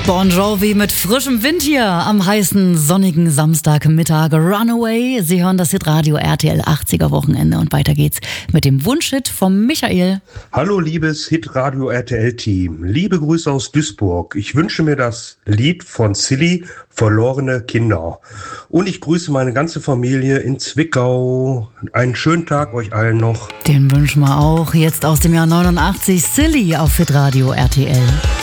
Bon Jovi mit frischem Wind hier am heißen, sonnigen Samstagmittag. Runaway. Sie hören das Hitradio RTL 80er Wochenende und weiter geht's mit dem Wunschhit vom Michael. Hallo liebes Hitradio RTL-Team. Liebe Grüße aus Duisburg. Ich wünsche mir das Lied von Silly, Verlorene Kinder. Und ich grüße meine ganze Familie in Zwickau. Einen schönen Tag euch allen noch. Den wünschen wir auch. Jetzt aus dem Jahr 89 Silly auf Hitradio RTL.